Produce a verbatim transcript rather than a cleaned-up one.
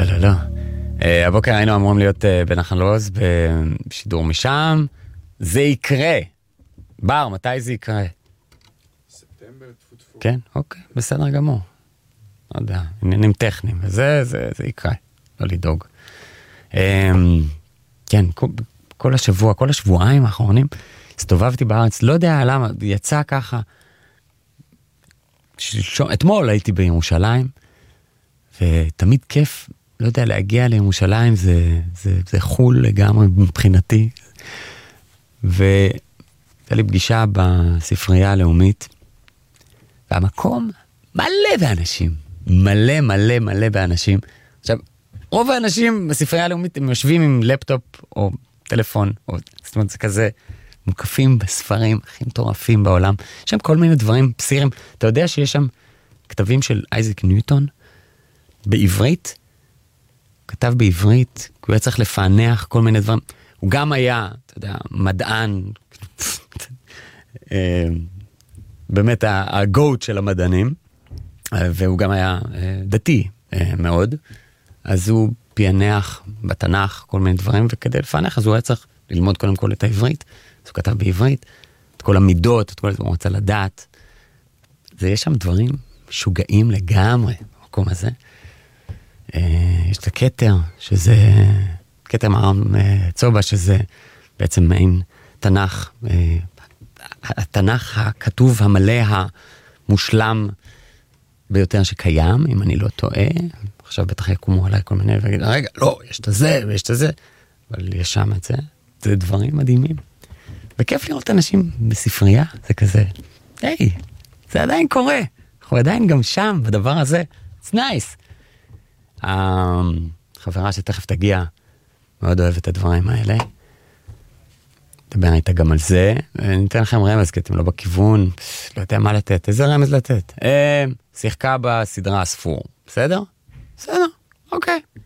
לא, לא, לא. הבוקר היינו אמורים להיות בנחל עוז בשידור משם. זה יקרה. בר, מתי זה יקרה? ספטמבר, תפו תפו. כן, אוקיי, בסדר גמור. לא יודע, עניינים טכניים, וזה, זה, זה יקרה. לא לדאוג. כן, כל, כל השבוע, כל השבועיים האחרונים, הסתובבתי בארץ, לא יודע למה, יצא ככה. שלשום, אתמול הייתי בירושלים, ותמיד כיף, לא יודע, להגיע לירושלים, זה, זה, זה חול לגמרי מבחינתי. והייתה לי פגישה בספרייה הלאומית, והמקום מלא באנשים, מלא מלא מלא באנשים. עכשיו, רוב האנשים בספרייה הלאומית, הם יושבים עם לפטופ או טלפון, או, זאת אומרת, זה כזה, מוקפים בספרים הכי מטורפים בעולם. יש שם כל מיני דברים פסירים. אתה יודע שיש שם כתבים של אייזק ניוטון, בעברית, כתב בעברית, הוא היה צריך לפענח כל מיני דברים. הוא גם היה, אתה יודע, מדען, באמת הגוט של המדענים, והוא גם היה דתי מאוד, אז הוא פענח בתנ"ך כל מיני דברים, וכדי לפענח, אז הוא היה צריך ללמוד קודם כל את העברית, אז הוא כתב בעברית, את כל המידות, את כל זה, הוא רוצה לדעת. זה יש שם דברים משוגעים לגמרי, במקום הזה. יש את הכתר, שזה כתר מרם צובה, שזה בעצם מעין תנ"ך, התנ"ך הכתוב המלא המושלם ביותר שקיים, אם אני לא טועה. עכשיו בטח יקומו עליי כל מיני ויגיד, רגע, לא, יש את זה ויש את זה, אבל יש שם את זה. זה דברים מדהימים. וכיף לראות אנשים בספרייה, זה כזה, היי, זה עדיין קורה. אנחנו עדיין גם שם, בדבר הזה. It's nice. החברה שתכף תגיע, מאוד אוהבת את הדברים האלה. דבר איתה גם על זה. אני אתן לכם רמז, כי אתם לא בכיוון, לא יודע מה לתת. איזה רמז לתת? שיחקה בסדרה הספור. בסדר? בסדר, אוקיי.